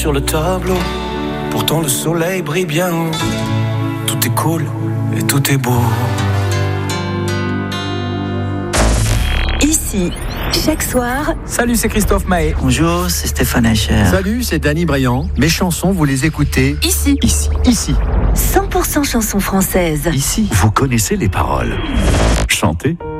sur le tableau. Pourtant le soleil brille bien haut. Tout est cool et tout est beau. Ici, chaque soir. Salut, c'est Christophe Mahé. Bonjour, c'est Stéphane Echer. Salut, c'est Danny Briand. Mes chansons, vous les écoutez Ici. 100% 100% chansons françaises. Ici. Vous connaissez les paroles. Chantez.